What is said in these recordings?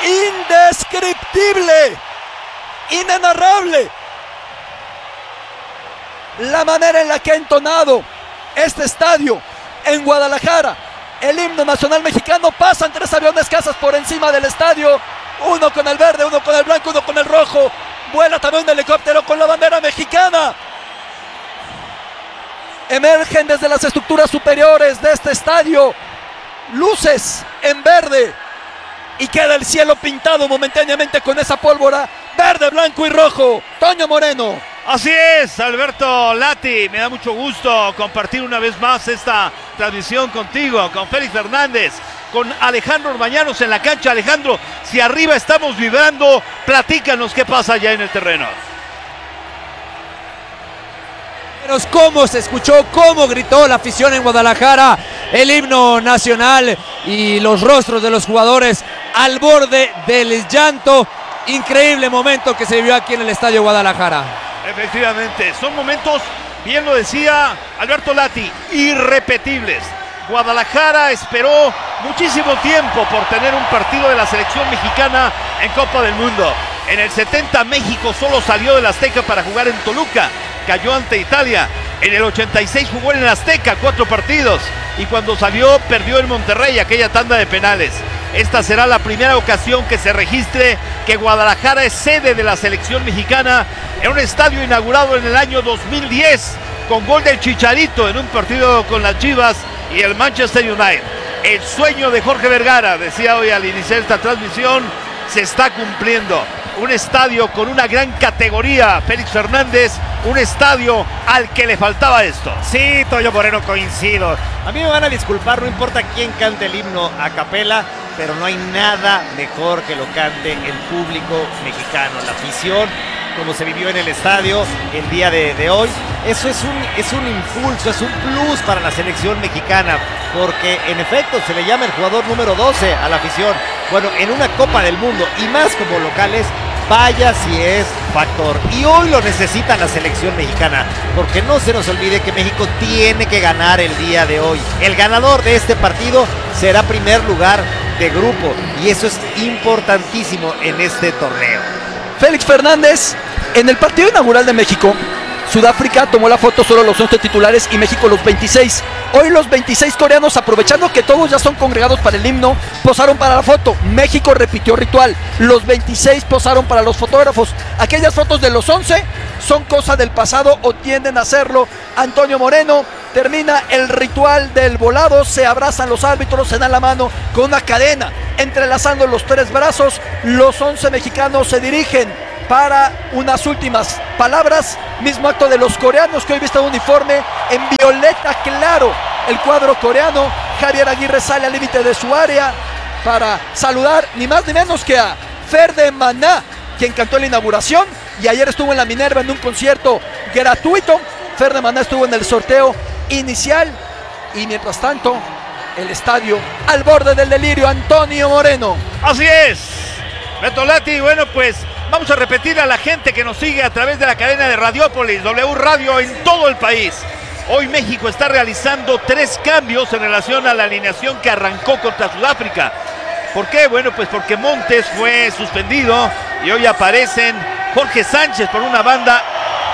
indescriptible, inenarrable. La manera en la que ha entonado este estadio en Guadalajara el himno nacional mexicano. Pasan 3 aviones cazas por encima del estadio, uno con el verde, uno con el blanco, uno con el rojo. Vuela también un helicóptero con la bandera mexicana. Emergen desde las estructuras superiores de este estadio luces en verde y queda el cielo pintado momentáneamente con esa pólvora verde, blanco y rojo. Toño Moreno. Así es, Alberto Lati, me da mucho gusto compartir una vez más esta transmisión contigo, con Félix Fernández, con Alejandro Orbañanos en la cancha. Alejandro, si arriba estamos vibrando, platícanos qué pasa allá en el terreno. Cómo se escuchó, cómo gritó la afición en Guadalajara, el himno nacional y los rostros de los jugadores al borde del llanto. Increíble momento que se vivió aquí en el Estadio Guadalajara. Efectivamente, son momentos, bien lo decía Alberto Lati, irrepetibles. Guadalajara esperó muchísimo tiempo por tener un partido de la selección mexicana en Copa del Mundo. En el 70 México solo salió del Azteca para jugar en Toluca, cayó ante Italia. En el 86 jugó en el Azteca 4 partidos y cuando salió perdió en Monterrey aquella tanda de penales. Esta será la primera ocasión que se registre que Guadalajara es sede de la selección mexicana en un estadio inaugurado en el año 2010 con gol del Chicharito en un partido con las Chivas y el Manchester United. El sueño de Jorge Vergara, decía hoy al iniciar esta transmisión, se está cumpliendo. Un estadio con una gran categoría, Félix Fernández, un estadio al que le faltaba esto. Sí, Toño Moreno, coincido. A mí me van a disculpar, no importa quién cante el himno a capela, pero no hay nada mejor que lo cante el público mexicano, la afición, como se vivió en el estadio el día de hoy. Eso es un impulso, es un plus para la selección mexicana, porque en efecto se le llama el jugador número 12 a la afición. Bueno, en una Copa del Mundo y más como locales, vaya si es factor. Y hoy lo necesita la selección mexicana, porque no se nos olvide que México tiene que ganar el día de hoy. El ganador de este partido será primer lugar de grupo y eso es importantísimo en este torneo. Félix Fernández, en el partido inaugural de México, Sudáfrica tomó la foto solo los 11 titulares y México los 26. Hoy los 26 coreanos, aprovechando que todos ya son congregados para el himno, posaron para la foto. México repitió ritual. Los 26 posaron para los fotógrafos. Aquellas fotos de los 11 son cosa del pasado o tienden a serlo. Antonio Moreno termina el ritual del volado, se abrazan los árbitros, se dan la mano con una cadena, entrelazando los 3 brazos. Los 11 mexicanos se dirigen para unas últimas palabras. Mismo acto de los coreanos que hoy visten un uniforme en violeta claro. El cuadro coreano, Javier Aguirre sale al límite de su área para saludar ni más ni menos que a Fer de Maná, quien cantó en la inauguración y ayer estuvo en la Minerva en un concierto gratuito. Fer de Maná estuvo en el sorteo inicial y mientras tanto el estadio al borde del delirio. Antonio Moreno. Así es, Beto Lati. Bueno, pues vamos a repetir a la gente que nos sigue a través de la cadena de Radiópolis, W Radio en todo el país. Hoy México está realizando 3 cambios en relación a la alineación que arrancó contra Sudáfrica. ¿Por qué? Bueno, pues porque Montes fue suspendido y hoy aparecen Jorge Sánchez por una banda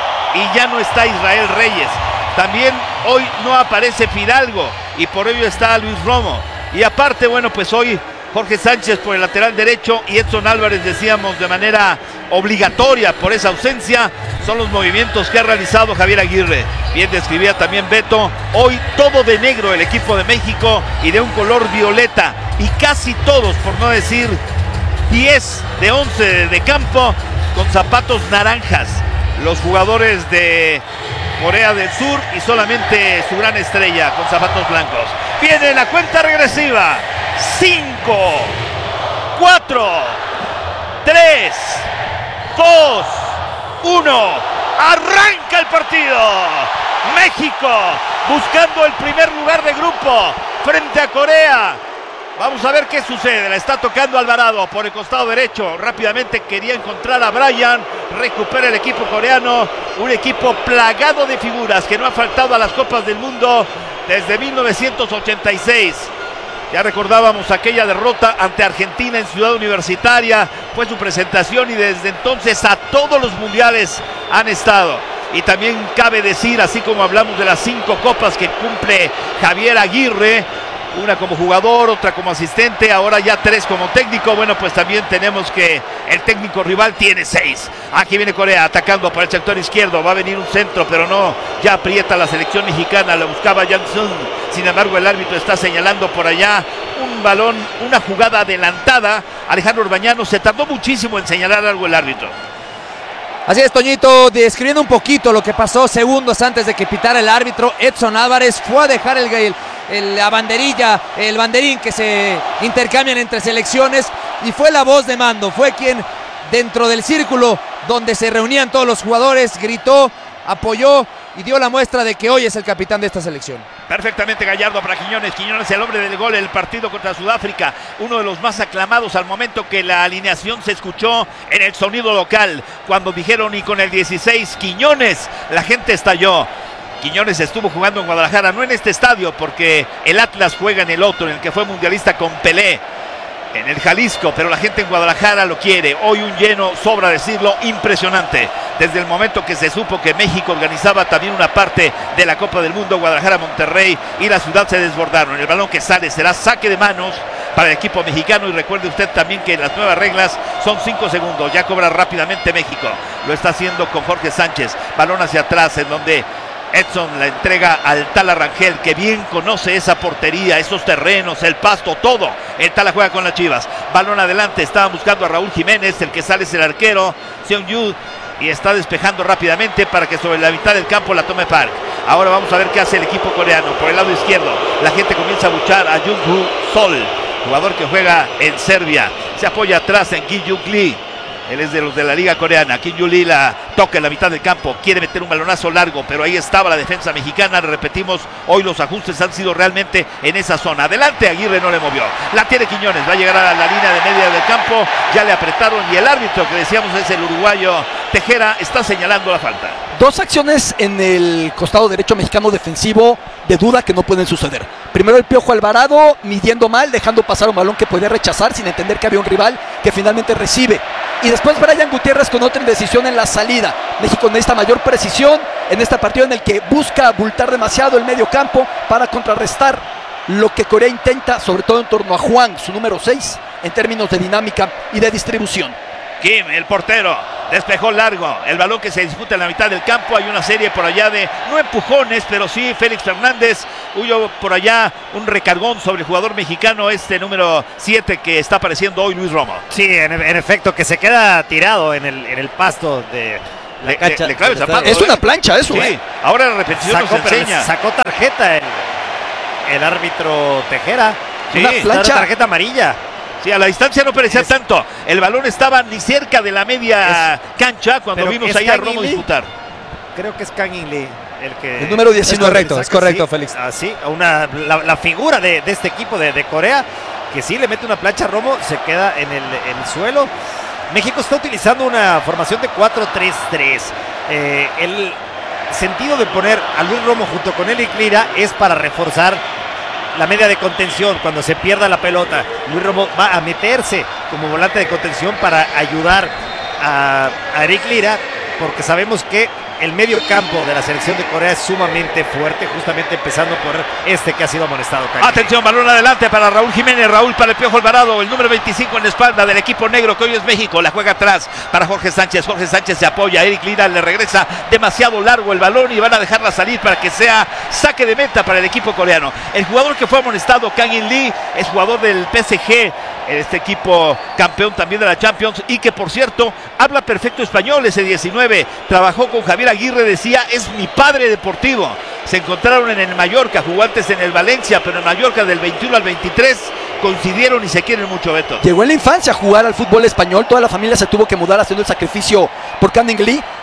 y ya no está Israel Reyes. También hoy no aparece Fidalgo y por ello está Luis Romo. Y aparte, bueno, pues hoy Jorge Sánchez por el lateral derecho y Edson Álvarez, decíamos, de manera obligatoria por esa ausencia. Son los movimientos que ha realizado Javier Aguirre. Bien describía también Beto, hoy todo de negro el equipo de México y de un color violeta. Y casi todos, por no decir 10 de 11 de campo, con zapatos naranjas. Los jugadores de Corea del Sur y solamente su gran estrella con zapatos blancos. Viene la cuenta regresiva. 5, 4, 3, 2, 1. Arranca el partido. México buscando el primer lugar de grupo frente a Corea. Vamos a ver qué sucede. La está tocando Alvarado por el costado derecho. Rápidamente quería encontrar a Bryan. Recupera el equipo coreano. Un equipo plagado de figuras que no ha faltado a las Copas del Mundo desde 1986. Ya recordábamos aquella derrota ante Argentina en Ciudad Universitaria, fue su presentación y desde entonces a todos los mundiales han estado. Y también cabe decir, así como hablamos de las 5 copas que cumple Javier Aguirre, una como jugador, otra como asistente, ahora ya 3 como técnico. Bueno, pues también tenemos que el técnico rival tiene 6. Aquí viene Corea atacando por el sector izquierdo, va a venir un centro, pero no, ya aprieta la selección mexicana, la buscaba Janssen. Sin embargo, el árbitro está señalando por allá un balón, una jugada adelantada. Alejandro Orbañano se tardó muchísimo en señalar algo el árbitro. Así es, Toñito, describiendo un poquito lo que pasó segundos antes de que pitara el árbitro. Edson Álvarez fue a dejar la banderilla, el banderín que se intercambian entre selecciones, y fue la voz de mando, fue quien dentro del círculo donde se reunían todos los jugadores gritó, apoyó y dio la muestra de que hoy es el capitán de esta selección. Perfectamente Gallardo para Quiñones. Quiñones, el hombre del gol en el partido contra Sudáfrica, uno de los más aclamados al momento que la alineación se escuchó en el sonido local, cuando dijeron y con el 16 Quiñones, la gente estalló. Quiñones estuvo jugando en Guadalajara, no en este estadio, porque el Atlas juega en el otro, en el que fue mundialista con Pelé, en el Jalisco, pero la gente en Guadalajara lo quiere. Hoy un lleno, sobra decirlo, impresionante. Desde el momento que se supo que México organizaba también una parte de la Copa del Mundo, Guadalajara, Monterrey y la ciudad se desbordaron. El balón que sale será saque de manos para el equipo mexicano, y recuerde usted también que las nuevas reglas son 5 segundos, ya cobra rápidamente México. Lo está haciendo con Jorge Sánchez, balón hacia atrás en donde Edson la entrega al Tala Rangel, que bien conoce esa portería, esos terrenos, el pasto, todo. El Tala juega con las Chivas. Balón adelante, estaban buscando a Raúl Jiménez, el que sale es el arquero, Seung-Yu, y está despejando rápidamente para que sobre la mitad del campo la tome Park. Ahora vamos a ver qué hace el equipo coreano. Por el lado izquierdo, la gente comienza a buchar a Jung-Woo Sol, jugador que juega en Serbia. Se apoya atrás en Ki-Yuk Lee. Él es de los de la liga coreana. Kim Yu-Lee la toca en la mitad del campo. Quiere meter un balonazo largo, pero ahí estaba la defensa mexicana. Repetimos, hoy los ajustes han sido realmente en esa zona. Adelante, Aguirre no le movió. La tiene Quiñones. Va a llegar a la línea de media del campo. Ya le apretaron y el árbitro, que decíamos es el uruguayo Tejera, está señalando la falta. 2 acciones en el costado derecho mexicano defensivo de duda que no pueden suceder. Primero el Piojo Alvarado midiendo mal, dejando pasar un balón que podía rechazar sin entender que había un rival que finalmente recibe. Y después Brian Gutiérrez con otra indecisión en la salida. México necesita mayor precisión en este partido en el que busca abultar demasiado el medio campo para contrarrestar lo que Corea intenta, sobre todo en torno a Juan, su número 6, en términos de dinámica y de distribución. Kim, el portero, despejó largo, el balón que se disputa en la mitad del campo. Hay una serie por allá de, no empujones, pero sí Félix Fernández, hubo por allá un recargón sobre el jugador mexicano, este número 7 que está apareciendo hoy, Luis Romo. Sí, en efecto, que se queda tirado en el pasto de la cancha. Le clava el zapato, es una plancha eso, sí. Ahora la repetición nos enseña. Sacó tarjeta el árbitro Tejera. Sí, una plancha. Tarjeta amarilla. Sí, a la distancia no parecía tanto. El balón estaba ni cerca de la media cancha cuando vimos ahí a Romo disputar. Creo que es Kang In Lee el número 19. Es correcto, sí, Félix. Así, la figura de este equipo de Corea, que sí le mete una plancha a Romo, se queda en el suelo. México está utilizando una formación de 4-3-3. El sentido de poner a Luis Romo junto con Eric Lira es para reforzar la media de contención cuando se pierda la pelota. Luis Romo va a meterse como volante de contención para ayudar a Eric Lira, porque sabemos que el medio campo de la selección de Corea es sumamente fuerte, justamente empezando por este que ha sido amonestado. Atención, balón adelante para Raúl Jiménez, Raúl para el Piojo Alvarado, el número 25 en la espalda del equipo negro que hoy es México, la juega atrás para Jorge Sánchez se apoya, Eric Lira le regresa demasiado largo el balón y van a dejarla salir para que sea saque de meta para el equipo coreano. El jugador que fue amonestado, Kang In Lee, es jugador del PSG, este equipo campeón también de la Champions, y que por cierto habla perfecto español. Ese 19 trabajó con Javier Aguirre, decía es mi padre deportivo. Se encontraron en el Mallorca, jugó antes en el Valencia, pero en Mallorca del 21 al 23 coincidieron y se quieren mucho, Beto. Llegó en la infancia a jugar al fútbol español, toda la familia se tuvo que mudar haciendo el sacrificio por Kang In Lee,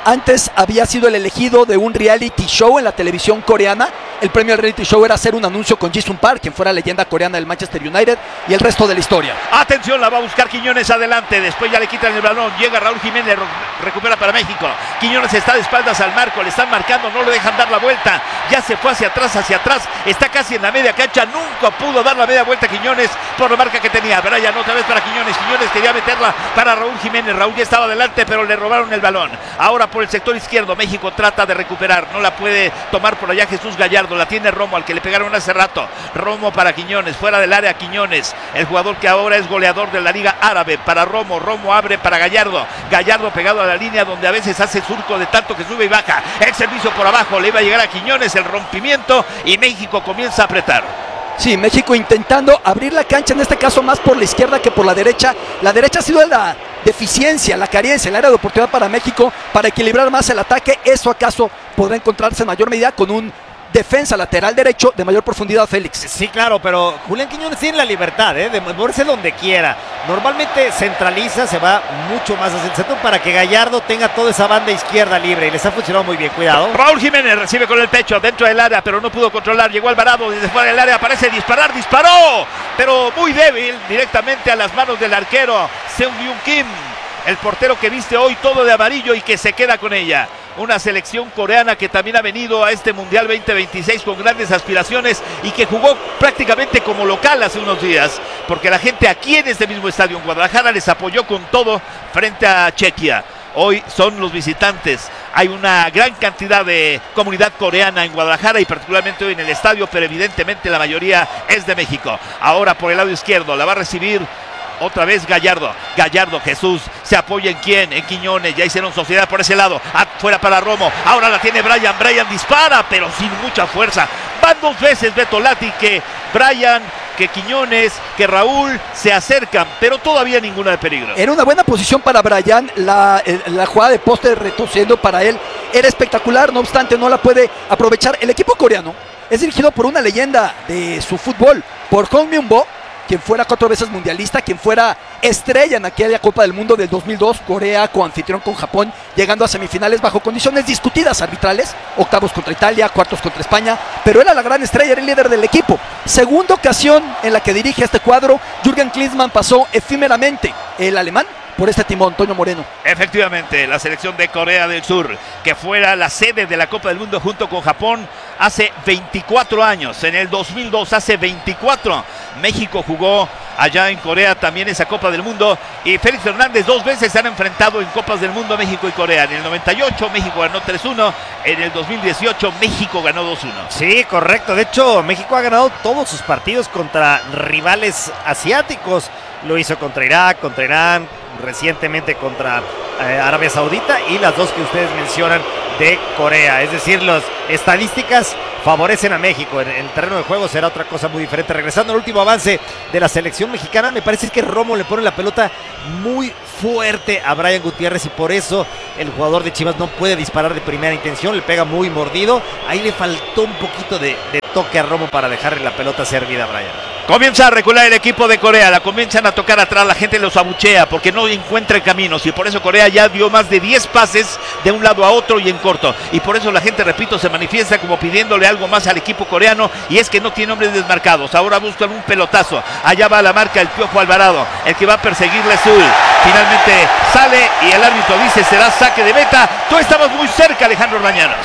Antes había sido el elegido de un reality show en la televisión coreana. El premio al reality show era hacer un anuncio con Jisung Park, quien fuera leyenda coreana del Manchester United, y el resto de la historia. Atención, la va a buscar Quiñones adelante. Después ya le quitan el balón. Llega Raúl Jiménez, recupera para México. Quiñones está de espaldas al marco. Le están marcando, no le dejan dar la vuelta. Ya se fue hacia atrás. Está casi en la media cancha. Nunca pudo dar la media vuelta Quiñones por la marca que tenía. Brian otra vez para Quiñones. Quiñones quería meterla para Raúl Jiménez. Raúl ya estaba adelante, pero le robaron el balón. Ahora por el sector izquierdo, México trata de recuperar. No la puede tomar por allá Jesús Gallardo. La tiene Romo, al que le pegaron hace rato. Romo para Quiñones, fuera del área Quiñones, el jugador que ahora es goleador de la Liga Árabe, para Romo. Romo abre para Gallardo. Gallardo pegado a la línea, donde a veces hace surco de tanto que sube y baja. El servicio por abajo, le iba a llegar a Quiñones, el rompimiento, y México comienza a apretar. Sí, México intentando abrir la cancha, en este caso más por la izquierda que por la derecha. La derecha ha sido la deficiencia, la carencia, el área de oportunidad para México para equilibrar más el ataque. Eso acaso podrá encontrarse en mayor medida con un defensa lateral derecho de mayor profundidad, Félix. Sí, claro, pero Julián Quiñones tiene la libertad de moverse donde quiera. Normalmente centraliza, se va mucho más hacia el centro para que Gallardo tenga toda esa banda izquierda libre, y les ha funcionado muy bien. Cuidado. Raúl Jiménez recibe con el pecho dentro del área, pero no pudo controlar. Llegó Alvarado desde fuera del área, parece disparar, disparó, pero muy débil, directamente a las manos del arquero Seung-Yoon Kim, el portero que viste hoy todo de amarillo y que se queda con ella. Una selección coreana que también ha venido a este Mundial 2026 con grandes aspiraciones y que jugó prácticamente como local hace unos días, porque la gente aquí en este mismo estadio en Guadalajara les apoyó con todo frente a Chequia. Hoy son los visitantes. Hay una gran cantidad de comunidad coreana en Guadalajara y particularmente hoy en el estadio, pero evidentemente la mayoría es de México. Ahora por el lado izquierdo la va a recibir otra vez Gallardo. Gallardo, Jesús, se apoya en quién, en Quiñones. Ya hicieron sociedad por ese lado. Afuera para Romo. Ahora la tiene Brian. Brian dispara, pero sin mucha fuerza. Van dos veces Beto Lati, que Brian, que Quiñones, que Raúl se acercan, pero todavía ninguna de peligro. Era una buena posición para Brian. La jugada de poste retrocediendo para él era espectacular. No obstante, no la puede aprovechar. El equipo coreano es dirigido por una leyenda de su fútbol, por Hong Myung-bo, quien fuera 4 veces mundialista, quien fuera estrella en aquella Copa del Mundo del 2002, Corea coanfitrión con Japón, llegando a semifinales bajo condiciones discutidas arbitrales, octavos contra Italia, cuartos contra España, pero era la gran estrella, era el líder del equipo. Segunda ocasión en la que dirige este cuadro, Jürgen Klinsmann pasó efímeramente, el alemán, por este timón, Toño Moreno. Efectivamente, la selección de Corea del Sur, que fuera la sede de la Copa del Mundo junto con Japón hace 24 años, en el 2002, hace 24, México jugó allá en Corea también esa Copa del Mundo, y Félix Hernández 2 veces se han enfrentado en Copas del Mundo México y Corea. En el 98 México ganó 3-1, en el 2018 México ganó 2-1. Sí, correcto, de hecho México ha ganado todos sus partidos contra rivales asiáticos. Lo hizo contra Irak, contra Irán, recientemente contra Arabia Saudita, y las dos que ustedes mencionan de Corea. Es decir, las estadísticas favorecen a México. En el terreno de juego será otra cosa muy diferente. Regresando al último avance de la selección mexicana, me parece que Romo le pone la pelota muy fuerte a Brian Gutiérrez, y por eso el jugador de Chivas no puede disparar de primera intención, le pega muy mordido. Ahí le faltó un poquito de toque a Romo para dejarle la pelota servida a Brian. Comienza a recular el equipo de Corea, la comienzan a tocar atrás, la gente los abuchea porque no encuentra caminos, y por eso Corea ya dio más de 10 pases de un lado a otro y en corto, y por eso la gente, repito, se manifiesta como pidiéndole algo más al equipo coreano, y es que no tiene hombres desmarcados. Ahora buscan un pelotazo, allá va la marca el Piojo Alvarado, el que va a perseguirle Zul. Finalmente sale y el árbitro dice será saque de meta. Tú estabas muy cerca, Alejandro Orbañanos.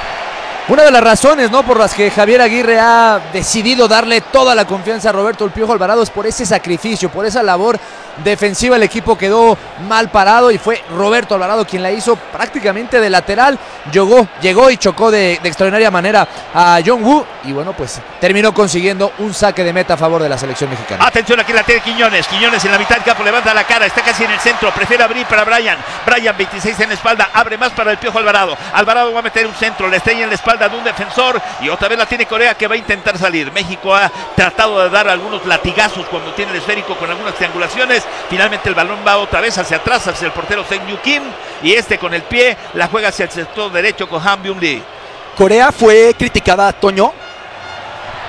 Una de las razones, ¿no?, por las que Javier Aguirre ha decidido darle toda la confianza a Roberto El Piojo Alvarado es por ese sacrificio, por esa labor defensiva. El equipo quedó mal parado y fue Roberto Alvarado quien la hizo prácticamente de lateral. Llegó y chocó de extraordinaria manera a Jong-woo, y bueno, pues terminó consiguiendo un saque de meta a favor de la selección mexicana. Atención, aquí la tiene Quiñones. Quiñones en la mitad del campo, levanta la cara, está casi en el centro, prefiere abrir para Brian. Brian, 26 en la espalda, abre más para el Piojo Alvarado. Alvarado va a meter un centro, la estrella en la espalda de un defensor, y otra vez la tiene Corea, que va a intentar salir. México ha tratado de dar algunos latigazos cuando tiene el esférico con algunas triangulaciones. Finalmente el balón va otra vez hacia atrás, hacia el portero Seung-Yoon Kim, y con el pie la juega hacia el sector derecho con Han Byung-lee. Corea fue criticada, Toño,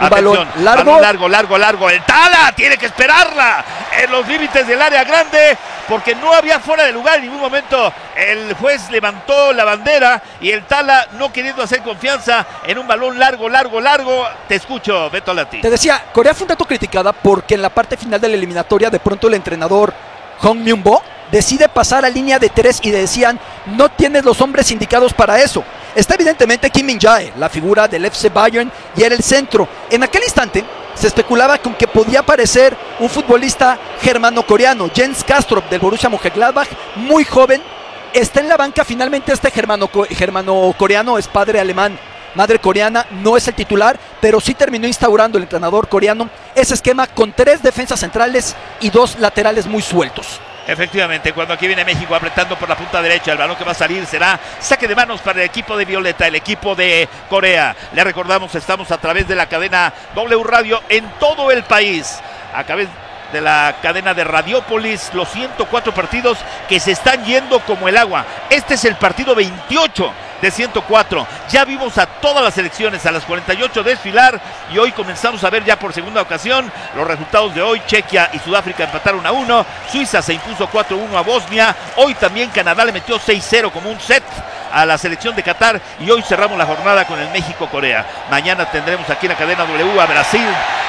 Un balón largo. Balón largo. El Tala tiene que esperarla en los límites del área grande porque no había fuera de lugar en ningún momento. El juez levantó la bandera y el Tala, no queriendo hacer confianza en un balón largo. Te escucho, Beto Lati. Te decía, Corea fue un tanto criticada porque en la parte final de la eliminatoria de pronto el entrenador Hong Myung-bo decide pasar a línea de 3 y decían, no tienes los hombres indicados para eso. Está evidentemente Kim Min-jae, la figura del FC Bayern, y era el centro. En aquel instante se especulaba con que podía aparecer un futbolista germano-coreano, Jens Kastrup del Borussia Mönchengladbach, muy joven. Está en la banca finalmente este germano-coreano, es padre alemán, madre coreana, no es el titular, pero sí terminó instaurando el entrenador coreano ese esquema con 3 defensas centrales y 2 laterales muy sueltos. Efectivamente, cuando aquí viene México apretando por la punta derecha, el balón que va a salir será saque de manos para el equipo de Violeta, el equipo de Corea. Le recordamos, estamos a través de la cadena W Radio en todo el país, a través de la cadena de Radiópolis, los 104 partidos que se están yendo como el agua. Este es el partido 28 de 104. Ya vimos a todas las selecciones, a las 48 desfilar, y hoy comenzamos a ver ya por segunda ocasión los resultados de hoy. Chequia y Sudáfrica empataron a 1, Suiza se impuso 4-1 a Bosnia, hoy también Canadá le metió 6-0 como un set a la selección de Qatar, y hoy cerramos la jornada con el México-Corea. Mañana tendremos aquí en la cadena W a Brasil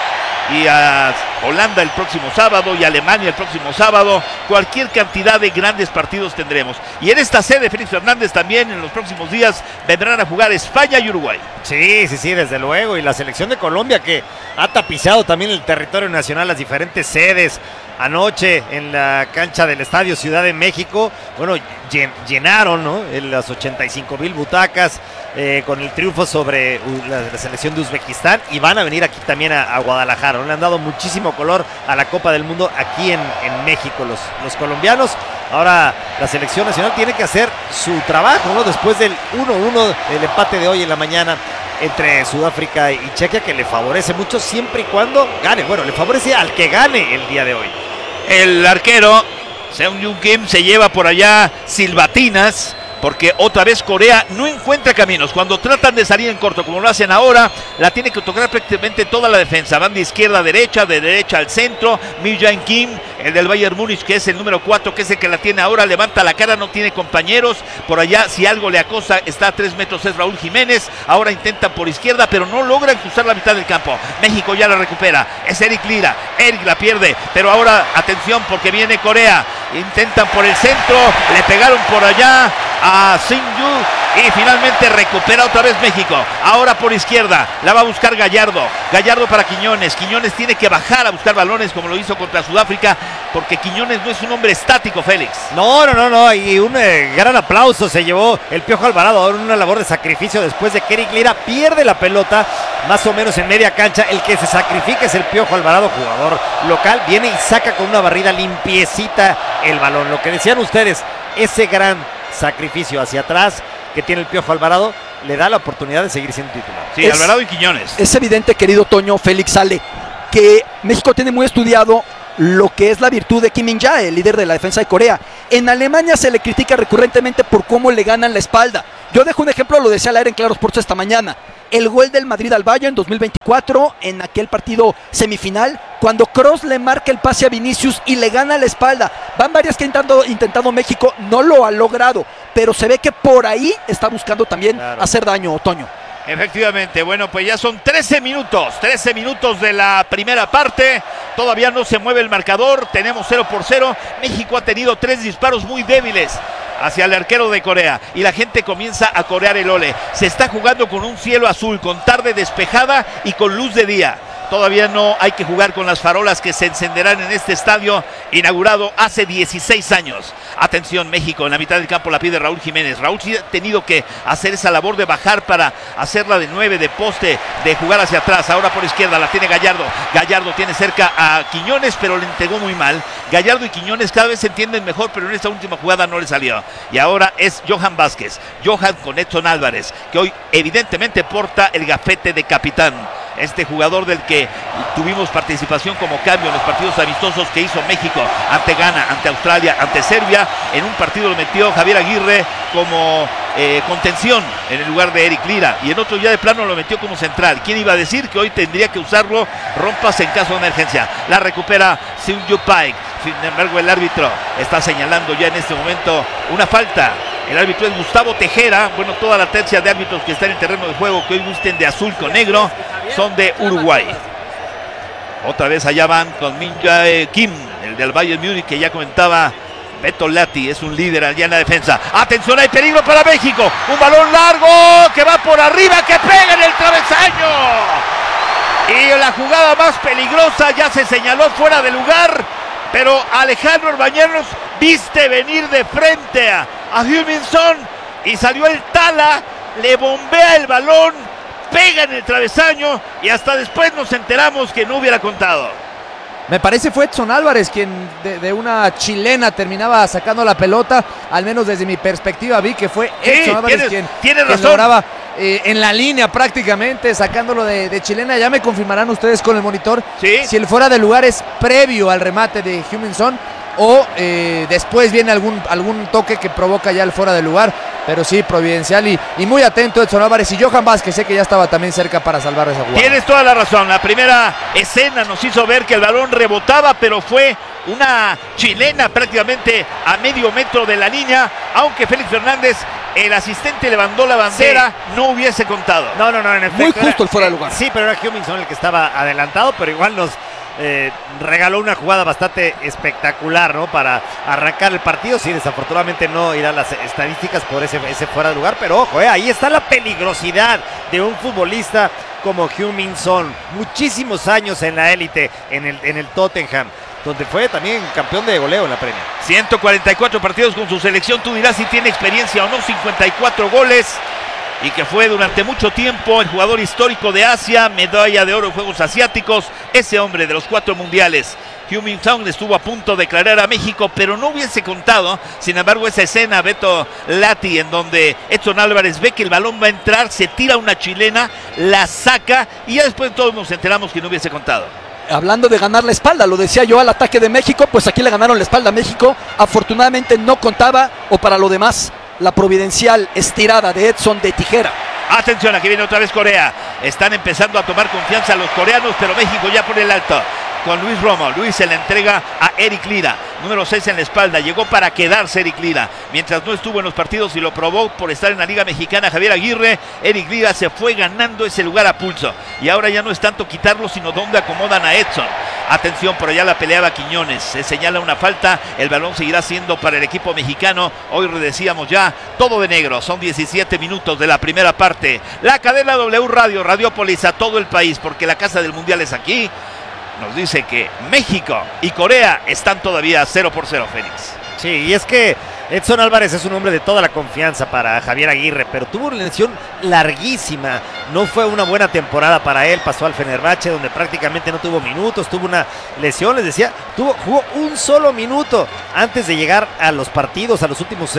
y a Holanda el próximo sábado y a Alemania el próximo sábado. Cualquier cantidad de grandes partidos tendremos. Y en esta sede, Félix Fernández, también en los próximos días vendrán a jugar España y Uruguay. Sí, desde luego. Y la selección de Colombia, que ha tapizado también el territorio nacional, las diferentes sedes. Anoche en la cancha del Estadio Ciudad de México, bueno, llenaron, ¿no?, las 85,000 butacas con el triunfo sobre la selección de Uzbekistán, y van a venir aquí también a Guadalajara, ¿no? Le han dado muchísimo color a la Copa del Mundo aquí en México los colombianos. Ahora la selección nacional tiene que hacer su trabajo, ¿no?, después del 1-1, el empate de hoy en la mañana entre Sudáfrica y Chequia, que le favorece mucho siempre y cuando gane. Bueno, le favorece al que gane el día de hoy. El arquero Seung-Yoon Kim se lleva por allá silbatinas, porque otra vez Corea no encuentra caminos. Cuando tratan de salir en corto, como lo hacen ahora, la tiene que tocar prácticamente toda la defensa. Van de izquierda a derecha, de derecha al centro. Min-jae Kim, el del Bayern Múnich, que es el número 4, que es el que la tiene ahora, levanta la cara, no tiene compañeros. Por allá, si algo le acosa, está a 3 metros, es Raúl Jiménez. Ahora intentan por izquierda, pero no logran cruzar la mitad del campo. México ya la recupera, es Eric Lira. Eric la pierde, pero ahora, atención, porque viene Corea. Intentan por el centro, le pegaron por allá a Seung-Yu y finalmente recupera otra vez México. Ahora por izquierda la va a buscar Gallardo para Quiñones. Quiñones tiene que bajar a buscar balones como lo hizo contra Sudáfrica, porque Quiñones no es un hombre estático, Félix. No, y un gran aplauso se llevó el Piojo Alvarado, ahora una labor de sacrificio después de que Eric Lira pierde la pelota más o menos en media cancha. El que se sacrifica es el Piojo Alvarado, jugador local, viene y saca con una barrida limpiecita el balón. Lo que decían ustedes, ese gran sacrificio hacia atrás que tiene el Piojo Alvarado le da la oportunidad de seguir siendo titular. Sí, Alvarado y Quiñones. Es evidente, querido Toño, Félix Ale, que México tiene muy estudiado lo que es la virtud de Kim Min-jae, el líder de la defensa de Corea. En Alemania se le critica recurrentemente por cómo le ganan la espalda. Yo dejo un ejemplo, lo decía al aire en Claro Sports esta mañana. El gol del Madrid al Bayern en 2024, en aquel partido semifinal, cuando Kroos le marca el pase a Vinicius y le gana la espalda. Van varias que intentado México, no lo ha logrado, pero se ve que por ahí está buscando también hacer daño, Toño. Efectivamente, bueno, pues ya son 13 minutos de la primera parte, todavía no se mueve el marcador, tenemos 0-0, México ha tenido 3 disparos muy débiles hacia el arquero de Corea y la gente comienza a corear el ole. Se está jugando con un cielo azul, con tarde despejada y con luz de día. Todavía no hay que jugar con las farolas que se encenderán en este estadio inaugurado hace 16 años. Atención, México, en la mitad del campo la pide Raúl Jiménez. Raúl sí ha tenido que hacer esa labor de bajar para hacerla de 9, de poste, de jugar hacia atrás. Ahora por izquierda la tiene Gallardo. Gallardo tiene cerca a Quiñones, pero le entregó muy mal. Gallardo y Quiñones cada vez se entienden mejor, pero en esta última jugada no le salió. Y ahora es Johan Vázquez. Johan con Edson Álvarez, que hoy evidentemente porta el gafete de capitán. Este jugador del que tuvimos participación como cambio en los partidos amistosos que hizo México ante Ghana, ante Australia, ante Serbia. En un partido lo metió Javier Aguirre como contención en el lugar de Eric Lira, y en otro ya de plano lo metió como central. ¿Quién iba a decir que hoy tendría que usarlo Rompas en caso de emergencia? La recupera Seung-Yu Park. Sin embargo, el árbitro está señalando ya en este momento una falta. El árbitro es Gustavo Tejera. Bueno, toda la tercia de árbitros que está en el terreno de juego, que hoy visten de azul con negro, son de Uruguay. Otra vez allá van con Min Jae Kim, el del Bayern Múnich, que ya comentaba Beto Lati, es un líder allá en la defensa. Atención, hay peligro para México. Un balón largo que va por arriba, que pega en el travesaño. Y la jugada más peligrosa ya se señaló fuera de lugar, pero Alejandro Orbañanos viste venir de frente a Heung-min Son y salió el Tala, le bombea el balón, pega en el travesaño y hasta después nos enteramos que no hubiera contado. Me parece fue Edson Álvarez quien de una chilena terminaba sacando la pelota, al menos desde mi perspectiva vi que fue Edson Álvarez quien lograba en la línea prácticamente sacándolo de chilena. Ya me confirmarán ustedes con el monitor si el fuera de lugar es previo al remate de Heung-min Son o después viene algún toque que provoca ya el fuera de lugar, pero sí, providencial y muy atento Edson Álvarez y Johan Vázquez, que ya estaba también cerca para salvar esa jugada. Tienes toda la razón, la primera escena nos hizo ver que el balón rebotaba, pero fue una chilena prácticamente a medio metro de la línea, aunque Félix Fernández, el asistente, levantó la bandera, no hubiese contado. No, en efecto. Muy justo el fuera de lugar. Sí, pero era Heung-min Son el que estaba adelantado, pero igual nos regaló una jugada bastante espectacular, ¿no? Para arrancar el partido. Sí, desafortunadamente no irán las estadísticas por ese fuera de lugar, pero ojo, ahí está la peligrosidad de un futbolista como Heung-min Son. Muchísimos años en la élite, en el Tottenham, donde fue también campeón de goleo en la Premier. 144 partidos con su selección, tú dirás si tiene experiencia o no, 54 goles, y que fue durante mucho tiempo el jugador histórico de Asia, medalla de oro en Juegos Asiáticos, ese hombre de los 4 mundiales. Heung-min Son estuvo a punto de declarar a México, pero no hubiese contado. Sin embargo, esa escena, Beto Lati, en donde Edson Álvarez ve que el balón va a entrar, se tira una chilena, la saca, y ya después todos nos enteramos que no hubiese contado. Hablando de ganar la espalda, lo decía yo al ataque de México, pues aquí le ganaron la espalda a México. Afortunadamente no contaba, o para lo demás, la providencial estirada de Edson de tijera. Atención, aquí viene otra vez Corea. Están empezando a tomar confianza los coreanos, pero México ya pone el alto. Con Luis Romo, Luis se la entrega a Eric Lira, número 6 en la espalda, llegó para quedarse Eric Lira, mientras no estuvo en los partidos y lo probó por estar en la Liga Mexicana Javier Aguirre. Eric Lira se fue ganando ese lugar a pulso, y ahora ya no es tanto quitarlo, sino donde acomodan a Edson. Atención, por allá la peleaba Quiñones, se señala una falta, el balón seguirá siendo para el equipo mexicano. Hoy decíamos ya, todo de negro, son 17 minutos de la primera parte. La cadena W Radio, Radiópolis a todo el país, porque la casa del mundial es aquí. Nos dice que México y Corea están todavía 0-0, Félix. Sí, y es que Edson Álvarez es un hombre de toda la confianza para Javier Aguirre, pero tuvo una lesión larguísima. No fue una buena temporada para él. Pasó al Fenerbahce, donde prácticamente no tuvo minutos. Tuvo una lesión, les decía, jugó un solo minuto antes de llegar a los partidos, a los últimos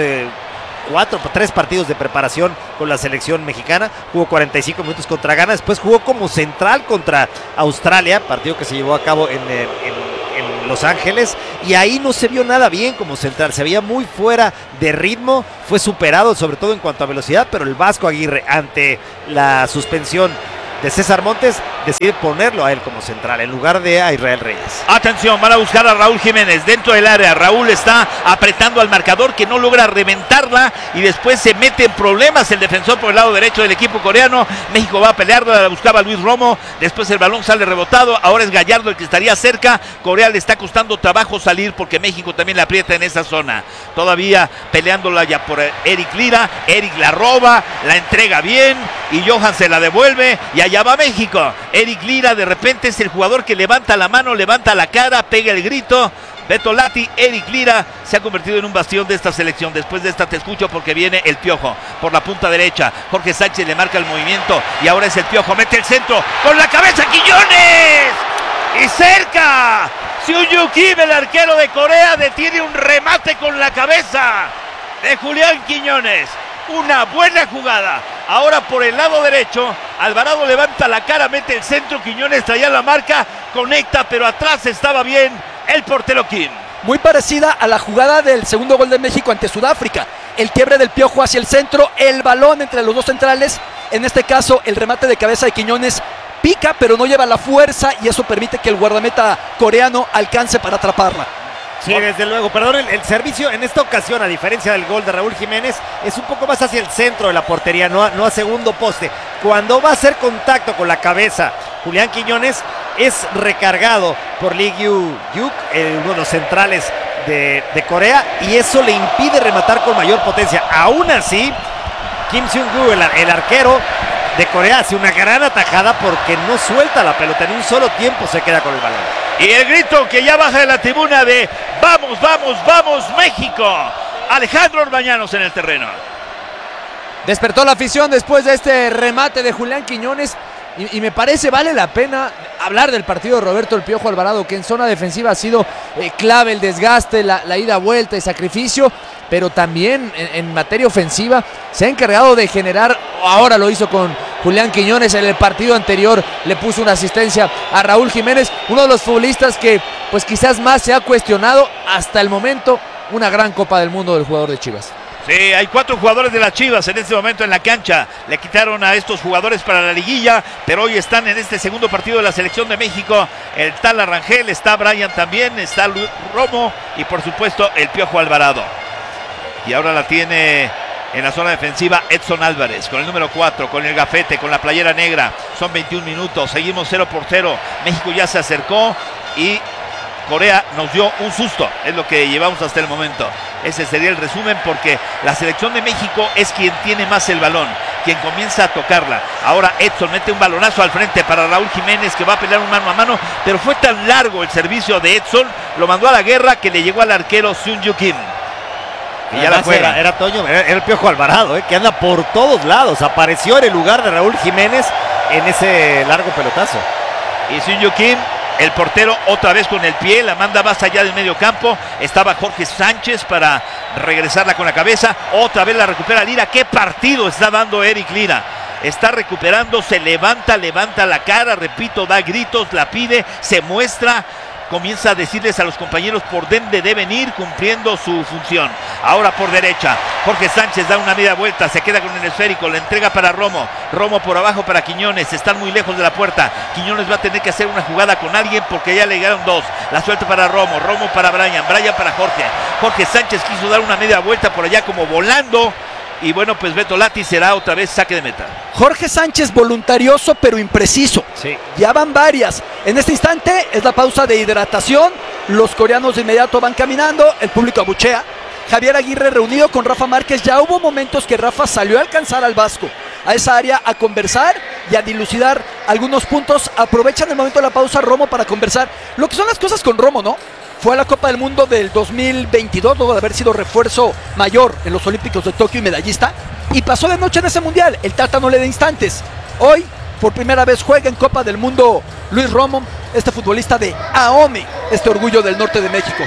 3 partidos de preparación con la selección mexicana. Jugó 45 minutos contra Ghana, después jugó como central contra Australia, partido que se llevó a cabo en Los Ángeles, y ahí no se vio nada bien como central, se veía muy fuera de ritmo, fue superado sobre todo en cuanto a velocidad, pero el Vasco Aguirre, ante la suspensión de César Montes, decide ponerlo a él como central en lugar de a Israel Reyes. Atención, van a buscar a Raúl Jiménez dentro del área. Raúl está apretando al marcador, que no logra reventarla, y después se mete en problemas el defensor por el lado derecho del equipo coreano. México va a pelearla, la buscaba Luis Romo, después el balón sale rebotado, ahora es Gallardo el que estaría cerca. Corea le está costando trabajo salir, porque México también la aprieta en esa zona. Todavía peleándola ya por Eric Lira. Eric la roba, la entrega bien, y Johan se la devuelve, y allá va México. Eric Lira de repente es el jugador que levanta la mano, levanta la cara, pega el grito. Beto Lati, Eric Lira se ha convertido en un bastión de esta selección. Después de esta te escucho, porque viene el Piojo por la punta derecha. Jorge Sánchez le marca el movimiento, y ahora es el Piojo, mete el centro con la cabeza Quiñones, y cerca Seung-Yu Kim, el arquero de Corea, detiene un remate con la cabeza de Julián Quiñones. Una buena jugada. Ahora por el lado derecho, Alvarado levanta la cara, mete el centro, Quiñones traía la marca, conecta, pero atrás estaba bien el portero Kim. Muy parecida a la jugada del segundo gol de México ante Sudáfrica. el quiebre del Piojo hacia el centro, el balón entre los dos centrales, en este caso el remate de cabeza de Quiñones pica pero no lleva la fuerza y eso permite que el guardameta coreano alcance para atraparla. Sí, desde luego, perdón, el servicio en esta ocasión, a diferencia del gol de Raúl Jiménez, es un poco más hacia el centro de la portería, no a segundo poste. Cuando va a hacer contacto con la cabeza Julián Quiñones, es recargado por Lee Gyu-yuk, uno de los centrales de Corea, y eso le impide rematar con mayor potencia. Aún así, Kim Seung-gu, el arquero de Corea, hace una gran atajada porque no suelta la pelota, en un solo tiempo se queda con el balón. Y el grito que ya baja de la tribuna de ¡vamos, vamos, vamos, México! Alejandro Orbañanos en el terreno. Despertó la afición después de este remate de Julián Quiñones y me parece vale la pena hablar del partido de Roberto El Piojo Alvarado, que en zona defensiva ha sido clave el desgaste, la ida, vuelta y sacrificio, pero también en materia ofensiva se ha encargado de generar, ahora lo hizo con Julián Quiñones, en el partido anterior le puso una asistencia a Raúl Jiménez, uno de los futbolistas que pues quizás más se ha cuestionado hasta el momento. Una gran Copa del Mundo del jugador de Chivas. Sí, hay 4 jugadores de las Chivas en este momento en la cancha. Le quitaron a estos jugadores para la liguilla, pero hoy están en este segundo partido de la selección de México. El tal Arrangel, está Brian también, está Romo y por supuesto el Piojo Alvarado. Y ahora la tiene en la zona defensiva Edson Álvarez, con el número 4, con el gafete, con la playera negra. Son 21 minutos, seguimos 0-0. México ya se acercó y Corea nos dio un susto, es lo que llevamos hasta el momento. Ese sería el resumen, porque la selección de México es quien tiene más el balón, quien comienza a tocarla. Ahora Edson mete un balonazo al frente para Raúl Jiménez, que va a pelear un mano a mano, pero fue tan largo el servicio de Edson, lo mandó a la guerra, que le llegó al arquero Seung-yu Kim. Y ya la juega. Era Toño, era el Piojo Alvarado, que anda por todos lados. Apareció en el lugar de Raúl Jiménez en ese largo pelotazo. Y Seung-yu Kim, el portero, otra vez con el pie, la manda más allá del medio campo. Estaba Jorge Sánchez para regresarla con la cabeza. Otra vez la recupera Lira. ¿Qué partido está dando Eric Lira? Está recuperando, se levanta la cara, repito, da gritos, la pide, se muestra. Comienza a decirles a los compañeros por dónde deben ir, cumpliendo su función. Ahora por derecha, Jorge Sánchez da una media vuelta, se queda con el esférico, la entrega para Romo. Romo por abajo para Quiñones, están muy lejos de la puerta. Quiñones va a tener que hacer una jugada con alguien porque ya le llegaron 2. La suelta para Romo, Romo para Brian, Brian para Jorge. Jorge Sánchez quiso dar una media vuelta por allá como volando. Y bueno, pues Beto Lati será otra vez saque de meta. Jorge Sánchez voluntarioso pero impreciso. Sí. Ya van varias. En este instante es la pausa de hidratación. Los coreanos de inmediato van caminando. El público abuchea. Javier Aguirre reunido con Rafa Márquez. Ya hubo momentos que Rafa salió a alcanzar al Vasco a esa área a conversar y a dilucidar algunos puntos. Aprovechan el momento de la pausa Romo para conversar. Lo que son las cosas con Romo, ¿no? Fue a la Copa del Mundo del 2022, luego de haber sido refuerzo mayor en los Olímpicos de Tokio y medallista, y pasó de noche en ese mundial. El Tata no le da instantes. Hoy, por primera vez, juega en Copa del Mundo Luis Romo, este futbolista de AOME, este orgullo del norte de México.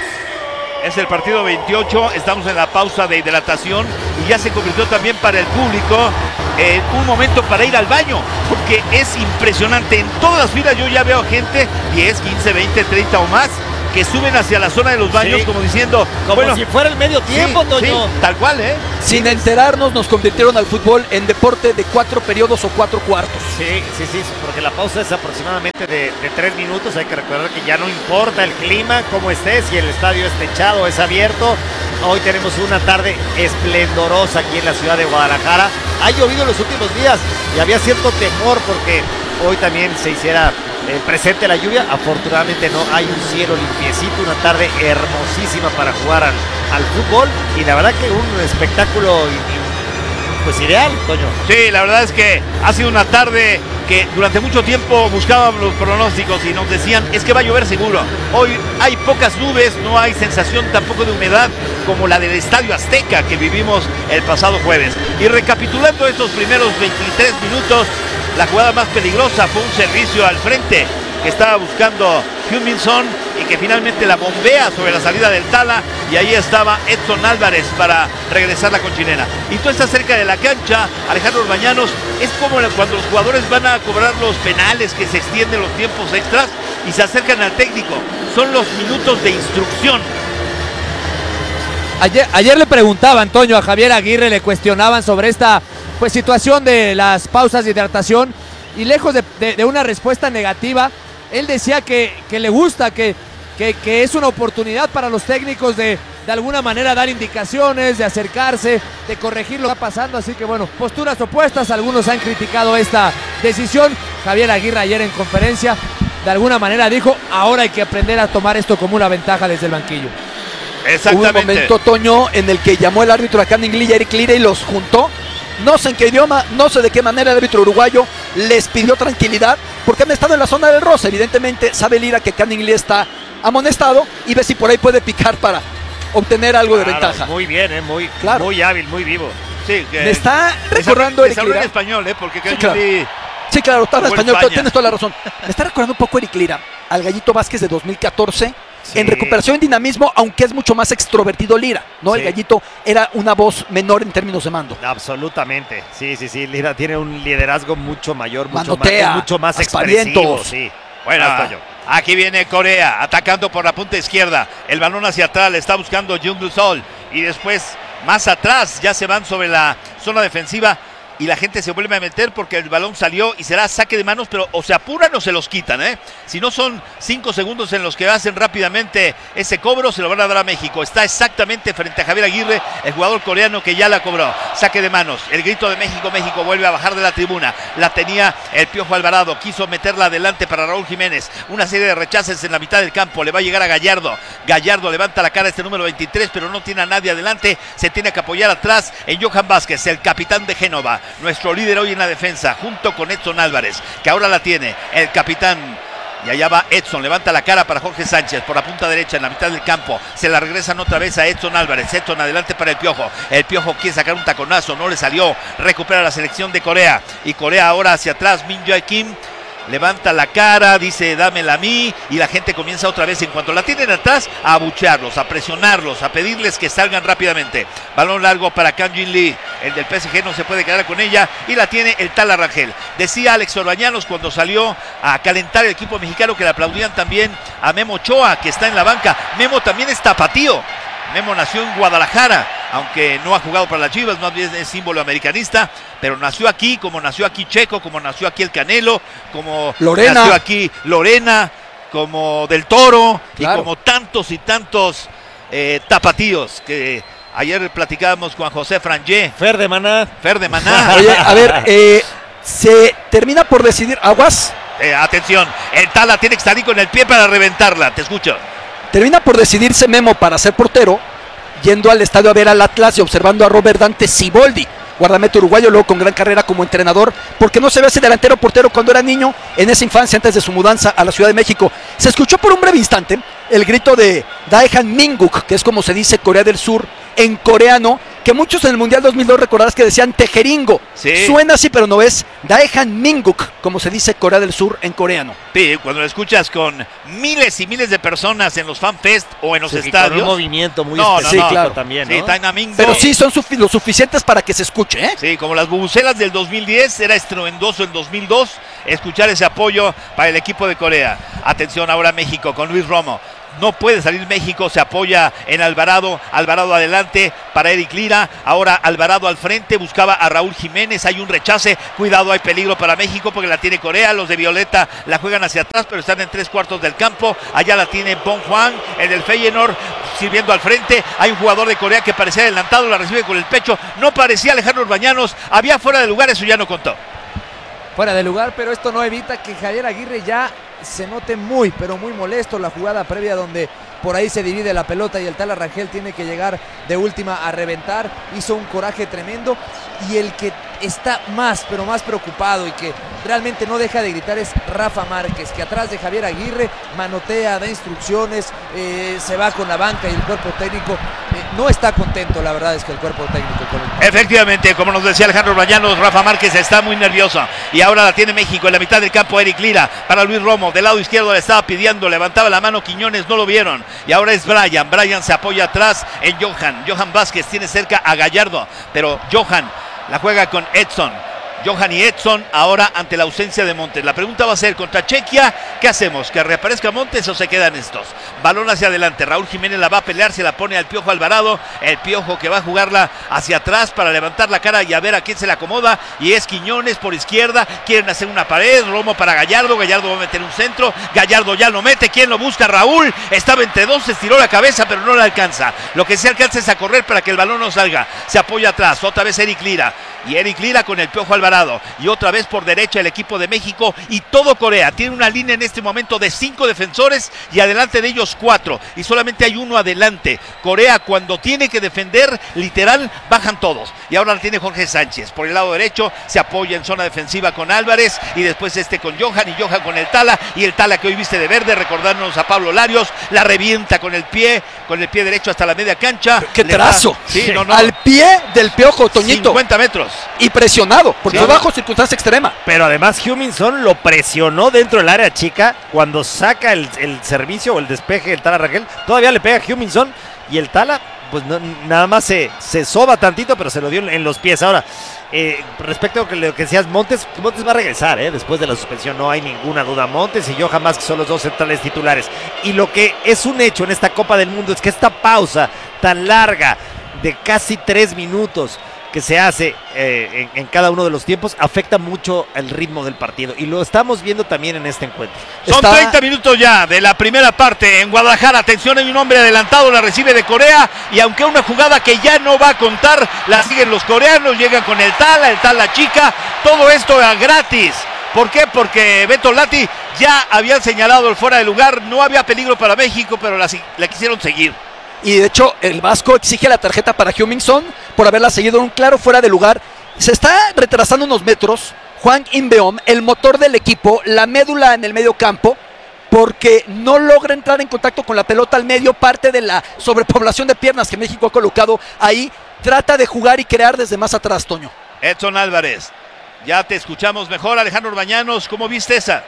Es el partido 28, estamos en la pausa de hidratación y ya se convirtió también para el público en un momento para ir al baño, porque es impresionante. En todas las filas yo ya veo gente, 10, 15, 20, 30 o más, que suben hacia la zona de los baños, sí, como diciendo, como bueno, si fuera el medio tiempo, sí, Toño. Sí, tal cual, Sin enterarnos, nos convirtieron al fútbol en deporte de 4 periodos o 4 cuartos. Sí, porque la pausa es aproximadamente de 3 minutos. Hay que recordar que ya no importa el clima, cómo esté, si el estadio es techado o es abierto. Hoy tenemos una tarde esplendorosa aquí en la ciudad de Guadalajara. Ha llovido en los últimos días y había cierto temor porque hoy también se hiciera presente la lluvia. Afortunadamente no, hay un cielo limpiecito, una tarde hermosísima para jugar al fútbol, y la verdad que un espectáculo pues ideal, Toño. Sí, la verdad es que ha sido una tarde que durante mucho tiempo buscábamos los pronósticos y nos decían, es que va a llover seguro. Hoy hay pocas nubes, no hay sensación tampoco de humedad como la del Estadio Azteca que vivimos el pasado jueves. Y recapitulando estos primeros 23 minutos, la jugada más peligrosa fue un servicio al frente que estaba buscando Heung-min Son y que finalmente la bombea sobre la salida del Tala, y ahí estaba Edson Álvarez para regresar con chilena. Y tú estás cerca de la cancha, Alejandro Orbañanos, es como cuando los jugadores van a cobrar los penales, que se extienden los tiempos extras y se acercan al técnico. Son los minutos de instrucción. Ayer le preguntaba Antonio a Javier Aguirre, le cuestionaban sobre esta situación de las pausas de hidratación y lejos de una respuesta negativa, él decía que le gusta, que es una oportunidad para los técnicos de alguna manera dar indicaciones, de acercarse, de corregir lo que está pasando, así que bueno, posturas opuestas, algunos han criticado esta decisión. Javier Aguirre ayer en conferencia de alguna manera dijo, ahora hay que aprender a tomar esto como una ventaja desde el banquillo. Exactamente. Hubo un momento, Toño, en el que llamó el árbitro a Canning Lee y Eric Lira y los juntó. No sé en qué idioma, no sé de qué manera el árbitro uruguayo les pidió tranquilidad, porque han estado en la zona del roce. Evidentemente sabe Lira que Canning Lee está amonestado y ve si por ahí puede picar para obtener algo de ventaja. Muy bien, muy hábil, muy vivo. Sí, que le está recordando Eric Lira. en español, porque Sí, claro. Sí, claro, está en español, tienes toda la razón. Me está recordando un poco Eric Lira al Gallito Vázquez de 2014. Sí. En recuperación y dinamismo, aunque es mucho más extrovertido Lira, ¿no? Sí. El Gallito era una voz menor en términos de mando. Absolutamente, sí. Lira tiene un liderazgo mucho mayor, Manotea, mucho más expresivo. Sí. Bueno, aquí viene Corea, atacando por la punta izquierda. El balón hacia atrás, le está buscando Jung Sol. Y después, más atrás, ya se van sobre la zona defensiva. Y la gente se vuelve a meter porque el balón salió y será saque de manos, pero o se apuran o se los quitan, ¿eh? Si no son 5 segundos en los que hacen rápidamente ese cobro, se lo van a dar a México. Está exactamente frente a Javier Aguirre, el jugador coreano que ya la cobró. Saque de manos, el grito de México, México vuelve a bajar de la tribuna. La tenía el Piojo Alvarado, quiso meterla adelante para Raúl Jiménez. Una serie de rechaces en la mitad del campo, le va a llegar a Gallardo. Gallardo levanta la cara, este número 23, pero no tiene a nadie adelante. Se tiene que apoyar atrás en Johan Vázquez, el capitán de Génova. Nuestro líder hoy en la defensa, junto con Edson Álvarez, que ahora la tiene el capitán. Y allá va Edson, levanta la cara para Jorge Sánchez por la punta derecha en la mitad del campo. Se la regresan otra vez a Edson Álvarez. Edson adelante para el Piojo. El Piojo quiere sacar un taconazo, no le salió. Recupera la selección de Corea. Y Corea ahora hacia atrás, Min Jae Kim. Levanta la cara, dice dámela a mí, y la gente comienza otra vez, en cuanto la tienen atrás, a abuchearlos, a presionarlos, a pedirles que salgan rápidamente. Balón largo para Kang Jin Lee, el del PSG no se puede quedar con ella, y la tiene el Tala Rangel. Decía Alex Orbañanos cuando salió a calentar el equipo mexicano que le aplaudían también a Memo Ochoa, que está en la banca. Memo también es tapatío. Memo nació en Guadalajara, aunque no ha jugado para las Chivas, más bien es símbolo americanista, pero nació aquí, como nació aquí Checo, como nació aquí el Canelo, como Lorena. Nació aquí Lorena, como Del Toro, claro. Y como tantos y tantos tapatíos que ayer platicábamos con José Frangé. Fer de Maná. Oye, a ver, se termina por decidir, aguas. Atención, el Tala tiene que salir con el pie para reventarla, te escucho. Termina por decidirse Memo para ser portero, yendo al estadio a ver al Atlas y observando a Robert Dante Siboldi, guardameta uruguayo, luego con gran carrera como entrenador, porque no se ve ese delantero portero cuando era niño, en esa infancia antes de su mudanza a la Ciudad de México. Se escuchó por un breve instante el grito de Daehan Mingguk, que es como se dice Corea del Sur en coreano, que muchos en el Mundial 2002 recordarás que decían tejeringo. Sí. Suena así, pero no es Daehan Mingguk, como se dice Corea del Sur en coreano. Sí, cuando lo escuchas con miles y miles de personas en los fanfest o en los estadios. Con un movimiento muy específico, sí, claro. También, ¿no? Sí, Daehan Mingguk. Pero sí, son lo suficientes para que se escuche, ¿eh? Sí, como las bubucelas del 2010, era estruendoso en 2002 escuchar ese apoyo para el equipo de Corea. Atención ahora México con Luis Romo. No puede salir México, se apoya en Alvarado adelante para Eric Lira, ahora Alvarado al frente, buscaba a Raúl Jiménez, hay un rechace, cuidado, hay peligro para México porque la tiene Corea, los de Violeta la juegan hacia atrás, pero están en 3/4 del campo, allá la tiene Bong Hwan, el del Feyenoord, sirviendo al frente, hay un jugador de Corea que parecía adelantado, la recibe con el pecho, no parecía Alejandro Orbañanos, había fuera de lugar, eso ya no contó. Fuera de lugar, pero esto no evita que Javier Aguirre ya se note muy, pero muy molesto. La jugada previa donde por ahí se divide la pelota y el Tala Rangel tiene que llegar de última a reventar, hizo un coraje tremendo, y el que está más, pero más preocupado y que realmente no deja de gritar es Rafa Márquez, que atrás de Javier Aguirre manotea, da instrucciones, se va con la banca y el cuerpo técnico no está contento. La verdad es que el cuerpo técnico con el... Efectivamente, como nos decía Alejandro Orbañanos, Rafa Márquez está muy nervioso y ahora la tiene México en la mitad del campo. Eric Lira para Luis Romo, del lado izquierdo le estaba pidiendo, levantaba la mano Quiñones, no lo vieron, y ahora es Brian se apoya atrás en Johan Vázquez tiene cerca a Gallardo, pero Johan la juega con Edson. Johan y Edson ahora ante la ausencia de Montes. La pregunta va a ser contra Chequia, ¿qué hacemos? ¿Que reaparezca Montes o se quedan estos? Balón hacia adelante, Raúl Jiménez la va a pelear, se la pone al Piojo Alvarado, el Piojo que va a jugarla hacia atrás para levantar la cara y a ver a quién se la acomoda, y es Quiñones por izquierda, quieren hacer una pared, Romo para Gallardo, Gallardo va a meter un centro, Gallardo ya lo mete, ¿quién lo busca? Raúl, estaba entre dos, se estiró la cabeza pero no le alcanza, lo que se alcanza es a correr para que el balón no salga, se apoya atrás, otra vez Eric Lira, y Eric Lira con el Piojo Alvarado, y otra vez por derecha el equipo de México, y todo Corea, tiene una línea en este momento de 5 defensores, y adelante de ellos 4, y solamente hay uno adelante. Corea cuando tiene que defender, literal, bajan todos, y ahora la tiene Jorge Sánchez, por el lado derecho, se apoya en zona defensiva con Álvarez, y después con Johan, y Johan con el Tala, y el Tala que hoy viste de verde, recordándonos a Pablo Larios, la revienta con el pie derecho hasta la media cancha. ¡Qué trazo! Sí, no. Al pie del Piojo, Toñito. 50 metros. Y presionado, porque Sí, bajo circunstancia extrema. Pero además Huminson lo presionó dentro del área chica cuando saca el servicio o el despeje del Tala Rangel. Todavía le pega a Huminson y el Tala pues no, nada más se soba tantito, pero se lo dio en los pies. Ahora, respecto a lo que decías, Montes va a regresar, después de la suspensión, no hay ninguna duda. Montes y Johan Vázquez son los dos centrales titulares. Y lo que es un hecho en esta Copa del Mundo es que esta pausa tan larga de casi 3 minutos que se hace en cada uno de los tiempos afecta mucho el ritmo del partido, y lo estamos viendo también en este encuentro. Son 30 minutos ya de la primera parte en Guadalajara. Atención, hay un hombre adelantado, la recibe de Corea, y aunque una jugada que ya no va a contar, la siguen los coreanos, llegan con el Tala chica, todo esto a gratis. ¿Por qué? Porque Beto Lati ya habían señalado el fuera de lugar, no había peligro para México, pero la quisieron seguir. Y de hecho el Vasco exige la tarjeta para Huminson por haberla seguido en un claro fuera de lugar. Se está retrasando unos metros Juan Inbeom, el motor del equipo, la médula en el medio campo, porque no logra entrar en contacto con la pelota al medio. Parte de la sobrepoblación de piernas que México ha colocado ahí, trata de jugar y crear desde más atrás, Toño. Edson Álvarez, ya te escuchamos mejor. Alejandro Orbañanos, ¿cómo viste esa?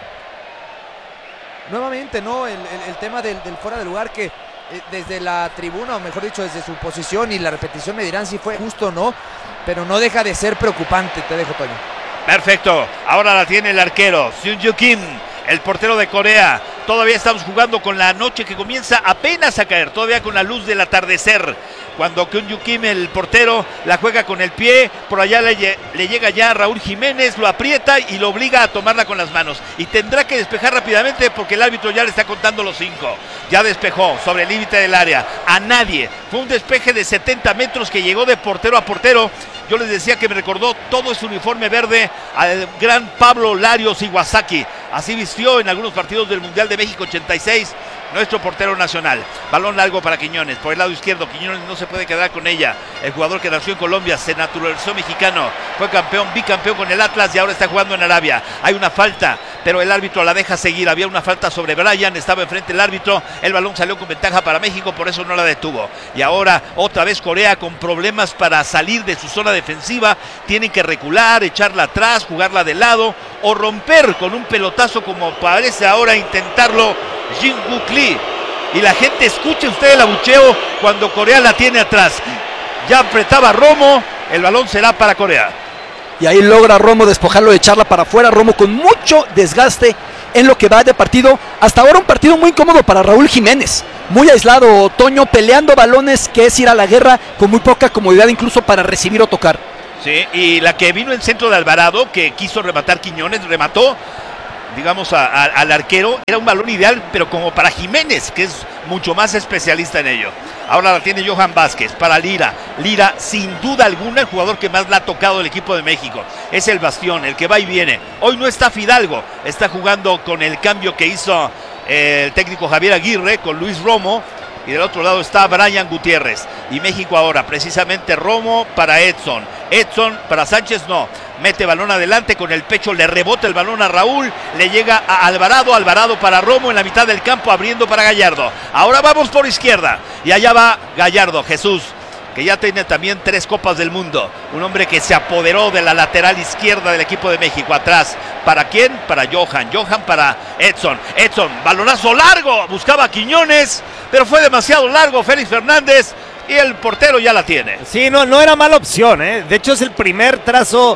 Nuevamente, ¿no? El tema del fuera de lugar, que desde la tribuna, o mejor dicho, desde su posición, y la repetición me dirán si fue justo o no, pero no deja de ser preocupante. Te dejo, Toño. Perfecto, ahora la tiene el arquero Seung-Ju Kim, el portero de Corea. Todavía estamos jugando con la noche que comienza apenas a caer, todavía con la luz del atardecer, cuando Seung-Ju Kim, el portero, la juega con el pie. Por allá le llega ya Raúl Jiménez, lo aprieta y lo obliga a tomarla con las manos, y tendrá que despejar rápidamente porque el árbitro ya le está contando los 5. Ya despejó sobre el límite del área, a nadie. Fue un despeje de 70 metros que llegó de portero a portero. Yo les decía que me recordó todo ese uniforme verde al gran Pablo Larios Iwasaki. Así vistió en algunos partidos del Mundial de México 86 nuestro portero nacional. Balón largo para Quiñones, por el lado izquierdo. Quiñones no se puede quedar con ella. El jugador que nació en Colombia, se naturalizó mexicano, fue campeón, bicampeón con el Atlas, y ahora está jugando en Arabia. Hay una falta, pero el árbitro la deja seguir. Había una falta sobre Brian, estaba enfrente el árbitro, el balón salió con ventaja para México, por eso no la detuvo. Y ahora otra vez Corea con problemas para salir de su zona defensiva. Tienen que recular, echarla atrás, jugarla de lado, o romper con un pelotazo, como parece ahora intentarlo Jin-Wook Lee. Y la gente, escuche usted el abucheo cuando Corea la tiene atrás. Ya apretaba Romo, el balón será para Corea. Y ahí logra Romo despojarlo, de echarla para afuera. Romo con mucho desgaste en lo que va de partido. Hasta ahora un partido muy incómodo para Raúl Jiménez. Muy aislado, Toño, peleando balones, que es ir a la guerra, con muy poca comodidad incluso para recibir o tocar. Sí, y la que vino en centro de Alvarado, que quiso rematar Quiñones, remató, digamos, al arquero. Era un balón ideal, pero como para Jiménez, que es mucho más especialista en ello. Ahora la tiene Johan Vázquez para Lira. Lira, sin duda alguna, el jugador que más la ha tocado el equipo de México. Es el bastión, el que va y viene. Hoy no está Fidalgo, está jugando con el cambio que hizo el técnico Javier Aguirre, con Luis Romo. Y del otro lado está Brian Gutiérrez. Y México ahora, precisamente Romo para Edson. Edson para Sánchez, no. Mete balón adelante con el pecho, le rebota el balón a Raúl. Le llega a Alvarado, Alvarado para Romo en la mitad del campo, abriendo para Gallardo. Ahora vamos por izquierda. Y allá va Gallardo, Jesús, que ya tiene también 3 Copas del Mundo. Un hombre que se apoderó de la lateral izquierda del equipo de México. Atrás, ¿para quién? Para Johan. Johan para Edson. Edson, balonazo largo. Buscaba a Quiñones, pero fue demasiado largo Félix Fernández. Y el portero ya la tiene. Sí, no era mala opción, ¿eh? De hecho es el primer trazo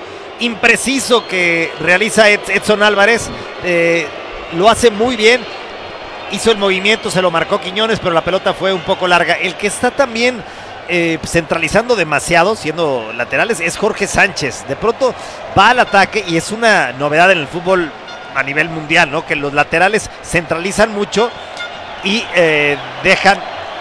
impreciso que realiza Edson Álvarez. Lo hace muy bien. Hizo el movimiento, se lo marcó Quiñones, pero la pelota fue un poco larga. El que está también centralizando demasiado, siendo laterales, es Jorge Sánchez. De pronto va al ataque y es una novedad en el fútbol a nivel mundial, ¿no? Que los laterales centralizan mucho y dejan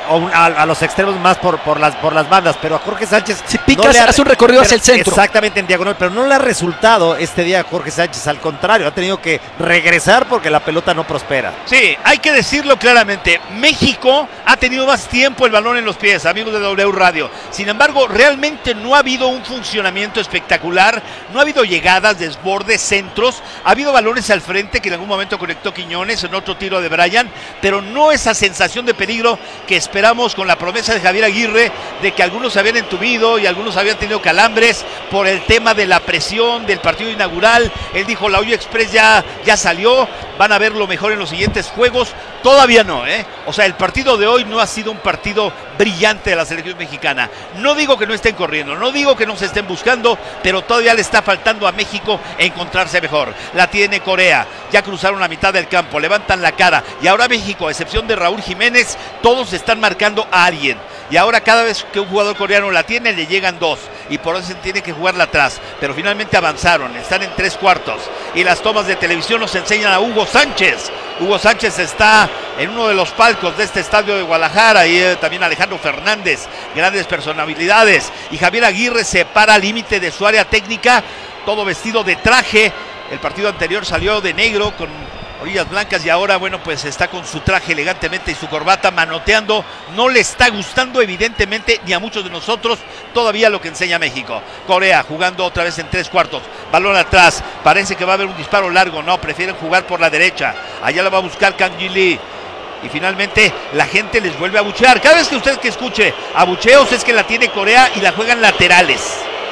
a los extremos más por las bandas, pero a Jorge Sánchez si picas, hace un recorrido hacia el centro, exactamente en diagonal, pero no le ha resultado este día a Jorge Sánchez, al contrario, ha tenido que regresar porque la pelota no prospera. Sí, hay que decirlo claramente, México ha tenido más tiempo el balón en los pies, amigos de W Radio. Sin embargo, realmente no ha habido un funcionamiento espectacular, no ha habido llegadas, desbordes, centros, ha habido balones al frente que en algún momento conectó Quiñones en otro tiro de Brian, pero no esa sensación de peligro que esperamos con la promesa de Javier Aguirre de que algunos se habían entumido y algunos habían tenido calambres por el tema de la presión del partido inaugural. Él dijo, la olla express ya salió, van a verlo mejor en los siguientes juegos. Todavía no, o sea, el partido de hoy no ha sido un partido brillante de la selección mexicana. No digo que no estén corriendo, no digo que no se estén buscando, pero todavía le está faltando a México encontrarse mejor. La tiene Corea, ya cruzaron la mitad del campo, levantan la cara y ahora México, a excepción de Raúl Jiménez, todos están marcando a alguien. Y ahora cada vez que un jugador coreano la tiene, le llegan dos. Y por eso se tiene que jugarla atrás. Pero finalmente avanzaron, están en 3/4. Y las tomas de televisión nos enseñan a Hugo Sánchez. Hugo Sánchez está en uno de los palcos de este estadio de Guadalajara. Y también Alejandro Fernández, grandes personalidades. Y Javier Aguirre se para al límite de su área técnica, todo vestido de traje. El partido anterior salió de negro con orillas blancas y ahora, bueno, pues está con su traje elegantemente y su corbata manoteando. No le está gustando evidentemente ni a muchos de nosotros todavía lo que enseña México. Corea jugando otra vez en 3/4, balón atrás, parece que va a haber un disparo largo, no, prefieren jugar por la derecha, allá la va a buscar Kang Ji Lee. Y finalmente la gente les vuelve a abuchear. Cada vez que usted que escuche abucheos es que la tiene Corea y la juegan laterales.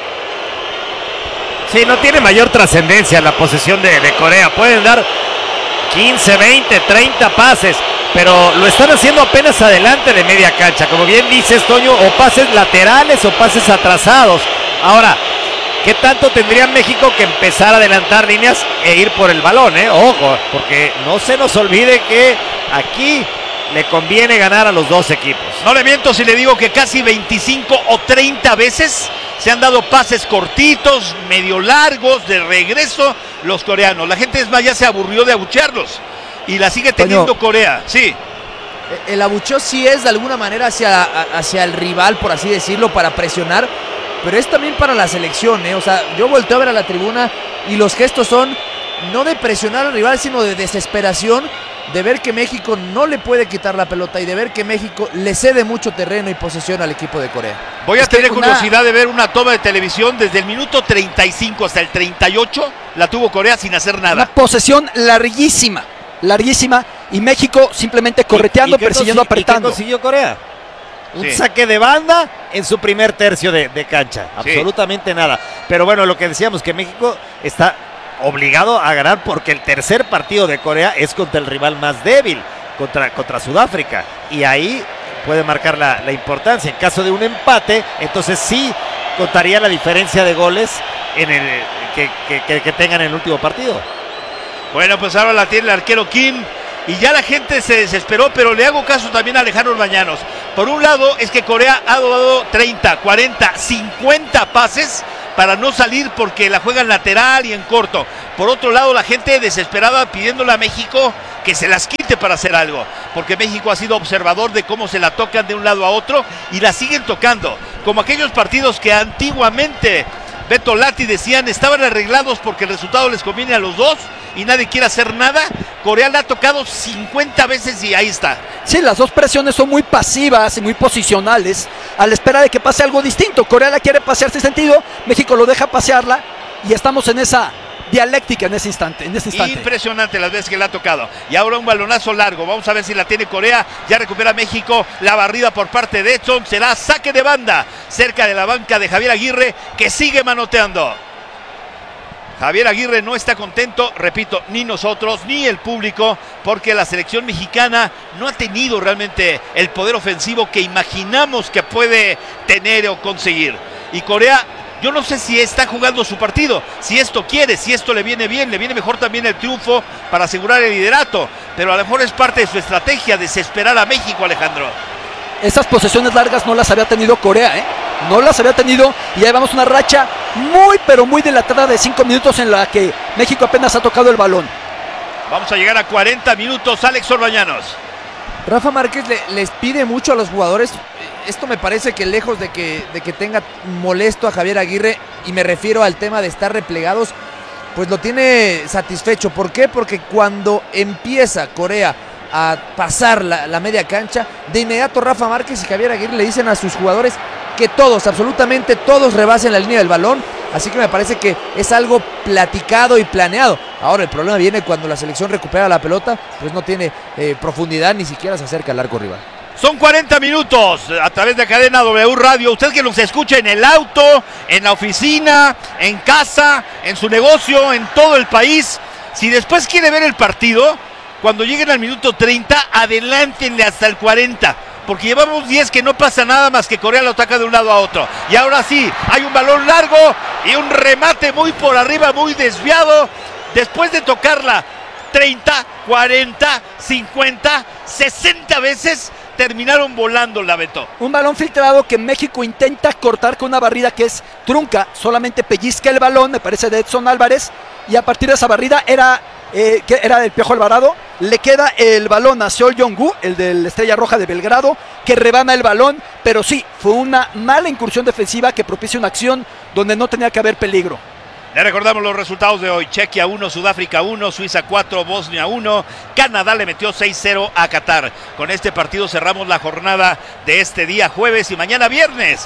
Sí, no tiene mayor trascendencia la posesión de Corea, pueden dar 15, 20, 30 pases, pero lo están haciendo apenas adelante de media cancha, como bien dices, Toño, o pases laterales o pases atrasados. Ahora, ¿qué tanto tendría México que empezar a adelantar líneas e ir por el balón? Ojo, porque no se nos olvide que aquí le conviene ganar a los dos equipos. No le miento si le digo que casi 25 o 30 veces se han dado pases cortitos, medio largos, de regreso los coreanos. La gente es más, ya se aburrió de abuchearlos y la sigue teniendo Toño, Corea. Sí. El abucheo sí es de alguna manera hacia el rival, por así decirlo, para presionar, pero es también para la selección, O sea, yo volteo a ver a la tribuna y los gestos son no de presionar al rival, sino de desesperación, de ver que México no le puede quitar la pelota y de ver que México le cede mucho terreno y posesión al equipo de Corea. Voy a tener curiosidad de ver una toma de televisión desde el minuto 35 hasta el 38, la tuvo Corea sin hacer nada. Una posesión larguísima, y México simplemente correteando, persiguiendo, apretando. ¿Y qué consiguió Corea? Un saque de banda en su primer tercio de cancha, absolutamente nada. Pero bueno, lo que decíamos, que México está obligado a ganar porque el tercer partido de Corea es contra el rival más débil, contra Sudáfrica, y ahí puede marcar la importancia. En caso de un empate, entonces sí contaría la diferencia de goles en el que tengan en el último partido. Bueno, pues ahora la tiene el arquero Kim y ya la gente se desesperó, pero le hago caso también a Alejandro Orbañanos. Por un lado es que Corea ha dado 30, 40, 50 pases para no salir porque la juegan lateral y en corto. Por otro lado, la gente desesperada pidiéndole a México que se las quite para hacer algo, porque México ha sido observador de cómo se la tocan de un lado a otro y la siguen tocando, como aquellos partidos que antiguamente Beto Lati decían estaban arreglados porque el resultado les conviene a los dos y nadie quiere hacer nada. Corea la ha tocado 50 veces y ahí está. Sí, las dos presiones son muy pasivas y muy posicionales a la espera de que pase algo distinto. Corea la quiere pasear en ese sentido, México lo deja pasearla y estamos en esa dialéctica en ese instante. Impresionante las veces que le ha tocado. Y ahora un balonazo largo. Vamos a ver si la tiene Corea. Ya recupera México. La barrida por parte de Edson. Será saque de banda cerca de la banca de Javier Aguirre, que sigue manoteando. Javier Aguirre no está contento, repito, ni nosotros, ni el público, porque la selección mexicana no ha tenido realmente el poder ofensivo que imaginamos que puede tener o conseguir. Y Corea Yo no sé si está jugando su partido, si esto quiere, si esto le viene bien, le viene mejor también el triunfo para asegurar el liderato, pero a lo mejor es parte de su estrategia desesperar a México, Alejandro. Esas posesiones largas no las había tenido Corea, no las había tenido, y ahí vamos una racha muy pero muy dilatada de 5 minutos en la que México apenas ha tocado el balón. Vamos a llegar a 40 minutos, Alex Orbañanos. Rafa Márquez les pide mucho a los jugadores. Esto me parece que lejos de que tenga molesto a Javier Aguirre, y me refiero al tema de estar replegados, pues lo tiene satisfecho. ¿Por qué? Porque cuando empieza Corea a pasar la media cancha, de inmediato Rafa Márquez y Javier Aguirre le dicen a sus jugadores que todos, absolutamente todos, rebasen la línea del balón. Así que me parece que es algo platicado y planeado. Ahora el problema viene cuando la selección recupera la pelota, pues no tiene profundidad, ni siquiera se acerca al arco rival. Son 40 minutos a través de Cadena W Radio. Usted que nos escucha en el auto, en la oficina, en casa, en su negocio, en todo el país. Si después quiere ver el partido, cuando lleguen al minuto 30, adelántenle hasta el 40. Porque llevamos 10 que no pasa nada más que Corea lo ataca de un lado a otro. Y ahora sí, hay un balón largo y un remate muy por arriba, muy desviado. Después de tocarla 30, 40, 50, 60 veces, terminaron volando, la Beto. Un balón filtrado que México intenta cortar con una barrida que es trunca, solamente pellizca el balón, me parece de Edson Álvarez, y a partir de esa barrida que era del Piojo Alvarado, le queda el balón a Seol Jong-gu, el de la Estrella Roja de Belgrado, que rebana el balón, pero sí, fue una mala incursión defensiva que propicia una acción donde no tenía que haber peligro. Le recordamos los resultados de hoy: Chequia 1, Sudáfrica 1, Suiza 4, Bosnia 1, Canadá le metió 6-0 a Qatar. Con este partido cerramos la jornada de este día jueves, y mañana viernes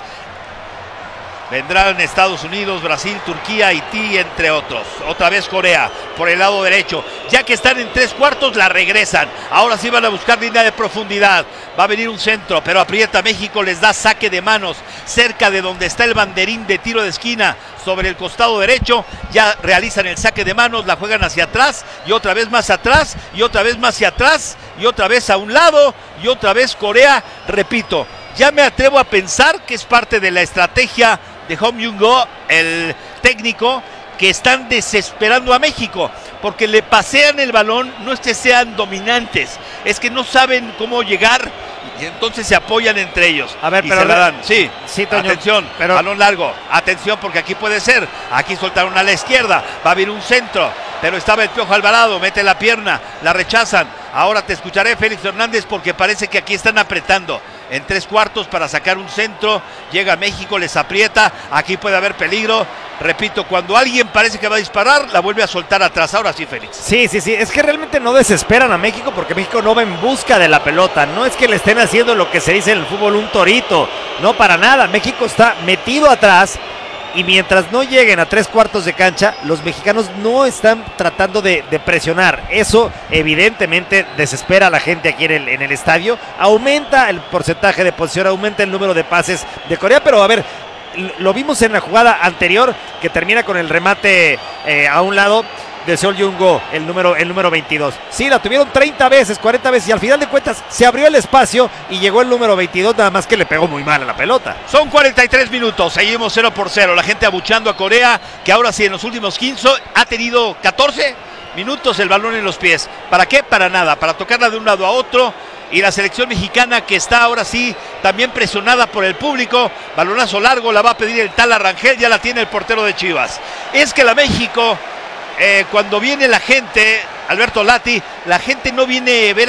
vendrán Estados Unidos, Brasil, Turquía, Haití, entre otros. Otra vez Corea por el lado derecho. Ya que están en 3/4, la regresan. Ahora sí van a buscar línea de profundidad. Va a venir un centro, pero aprieta México, les da saque de manos cerca de donde está el banderín de tiro de esquina, sobre el costado derecho. Ya realizan el saque de manos, la juegan hacia atrás, y otra vez más atrás, y otra vez más hacia atrás, y otra vez a un lado, y otra vez Corea. Repito, ya me atrevo a pensar que es parte de la estrategia de Hong Jung-go, el técnico, que están desesperando a México, porque le pasean el balón. No es que sean dominantes, es que no saben cómo llegar, y entonces se apoyan entre ellos. A ver, y pero se la dan. Sí, Toño, atención, pero balón largo, atención, porque aquí puede ser. Aquí soltaron a la izquierda, va a haber un centro, pero estaba el Piojo Alvarado, mete la pierna, la rechazan. Ahora te escucharé, Félix Hernández, porque parece que aquí están apretando en 3/4 para sacar un centro. Llega México, les aprieta, aquí puede haber peligro. Repito, cuando alguien parece que va a disparar, la vuelve a soltar atrás. Ahora sí, Félix. Sí, es que realmente no desesperan a México, porque México no va en busca de la pelota. No es que le estén haciendo lo que se dice en el fútbol un torito, no, para nada. México está metido atrás, y mientras no lleguen a 3/4 de cancha, los mexicanos no están tratando de presionar. Eso evidentemente desespera a la gente aquí en el estadio. Aumenta el porcentaje de posesión, aumenta el número de pases de Corea, pero a ver, lo vimos en la jugada anterior, que termina con el remate a un lado de Seol Jong-go, el número 22. Sí, la tuvieron 30 veces, 40 veces, y al final de cuentas se abrió el espacio y llegó el número 22, nada más que le pegó muy mal a la pelota. Son 43 minutos, seguimos 0-0. La gente abuchando a Corea, que ahora sí en los últimos 15 ha tenido 14 minutos el balón en los pies. ¿Para qué? Para nada, para tocarla de un lado a otro. Y la selección mexicana, que está ahora sí también presionada por el público. Balonazo largo, la va a pedir el Tala Rangel, ya la tiene el portero de Chivas. Es que la México, cuando viene la gente, Alberto Lati, la gente no viene a ver